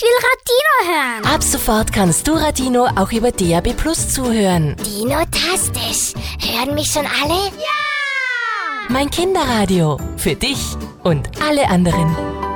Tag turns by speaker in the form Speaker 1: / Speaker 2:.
Speaker 1: Ich will Radino hören.
Speaker 2: Ab sofort kannst du Radino auch über DAB+ zuhören.
Speaker 1: Dino-tastisch. Hören mich schon alle?
Speaker 2: Mein Kinderradio. Für dich und alle anderen.